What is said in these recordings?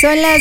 Son las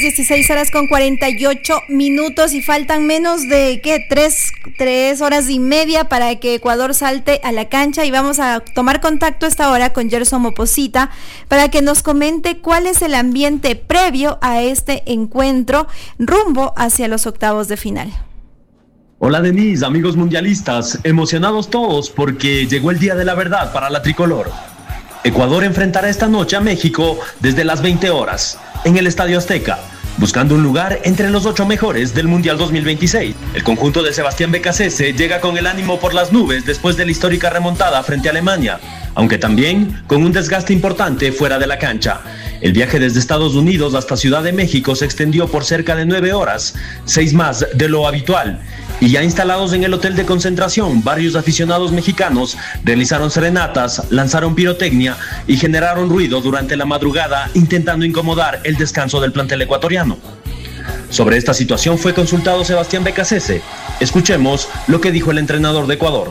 16:48 y faltan menos de, tres horas y media para que Ecuador salte a la cancha, y vamos a tomar contacto a esta hora con Gerson Moposita para que nos comente cuál es el ambiente previo a este encuentro rumbo hacia los octavos de final. Hola Denise, amigos mundialistas, emocionados todos porque llegó el día de la verdad para la tricolor. Ecuador enfrentará esta noche a México desde las 20 horas en el Estadio Azteca, buscando un lugar entre los 8 mejores del Mundial 2026. El conjunto de Sebastián Becasese llega con el ánimo por las nubes después de la histórica remontada frente a Alemania, aunque también con un desgaste importante fuera de la cancha. El viaje desde Estados Unidos hasta Ciudad de México se extendió por cerca de 9 horas, 6 más de lo habitual, y ya instalados en el hotel de concentración, varios aficionados mexicanos realizaron serenatas, lanzaron pirotecnia y generaron ruido durante la madrugada, intentando incomodar el descanso del plantel ecuatoriano. Sobre esta situación fue consultado Sebastián Becasese. Escuchemos lo que dijo el entrenador de Ecuador.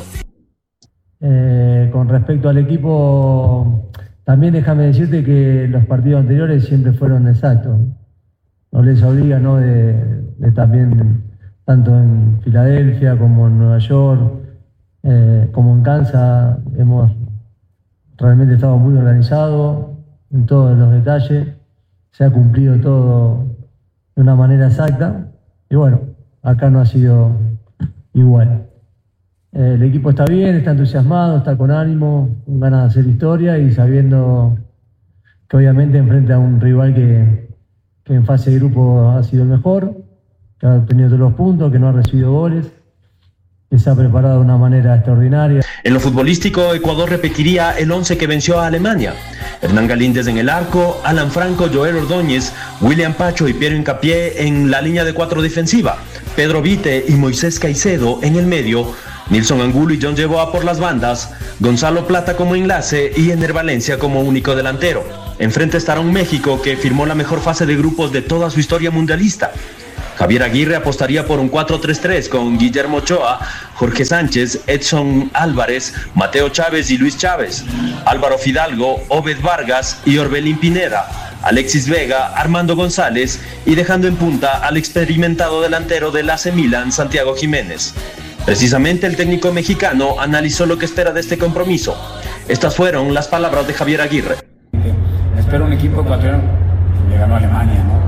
Con respecto al equipo, también déjame decirte que los partidos anteriores siempre fueron exactos. No les obliga, ¿no? de también, tanto en Filadelfia como en Nueva York, como en Kansas, hemos realmente estado muy organizados en todos los detalles. Se ha cumplido todo de una manera exacta y bueno, acá no ha sido igual. El equipo está bien, está entusiasmado, está con ánimo, con ganas de hacer historia y sabiendo que obviamente enfrenta a un rival que en fase de grupo ha sido el mejor, que ha obtenido todos los puntos, que no ha recibido goles, que se ha preparado de una manera extraordinaria. En lo futbolístico, Ecuador repetiría el 11 que venció a Alemania. Hernán Galíndez en el arco, Alan Franco, Joel Ordóñez, William Pacho y Piero Hincapié en la línea de 4 defensiva, Pedro Vite y Moisés Caicedo en el medio, Nilson Angulo y John Yeboah por las bandas, Gonzalo Plata como enlace y Ener Valencia como único delantero. Enfrente estará un México que firmó la mejor fase de grupos de toda su historia mundialista. Javier Aguirre apostaría por un 4-3-3 con Guillermo Ochoa, Jorge Sánchez, Edson Álvarez, Mateo Chávez y Luis Chávez, Álvaro Fidalgo, Obed Vargas y Orbelín Pineda, Alexis Vega, Armando González y dejando en punta al experimentado delantero del AC Milan, Santiago Jiménez. Precisamente el técnico mexicano analizó lo que espera de este compromiso. Estas fueron las palabras de Javier Aguirre. Espero un equipo ecuatoriano que le ganó a Alemania, ¿no?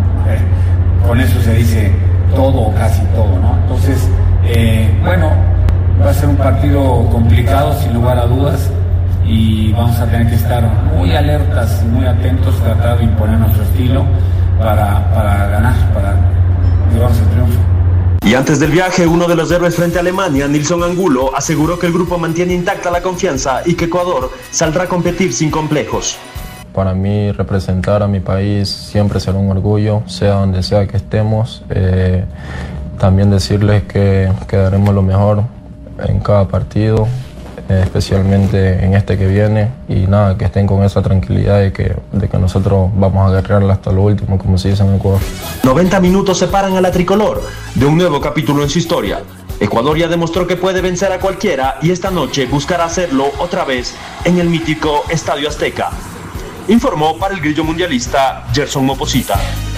Con eso se dice todo o casi todo, ¿no? Entonces, bueno, va a ser un partido complicado sin lugar a dudas y vamos a tener que estar muy alertas, muy atentos, tratar de imponer nuestro estilo para ganar, para llevarnos el triunfo. Y antes del viaje, uno de los héroes frente a Alemania, Nilson Angulo, aseguró que el grupo mantiene intacta la confianza y que Ecuador saldrá a competir sin complejos. Para mí, representar a mi país siempre será un orgullo, sea donde sea que estemos. También decirles que daremos lo mejor en cada partido, especialmente en este que viene. Y nada, que estén con esa tranquilidad de que nosotros vamos a guerrearla hasta lo último, como se dice en Ecuador. 90 minutos separan a la tricolor de un nuevo capítulo en su historia. Ecuador ya demostró que puede vencer a cualquiera y esta noche buscará hacerlo otra vez en el mítico Estadio Azteca. Informó para el Grillo Mundialista Gerson Moposita.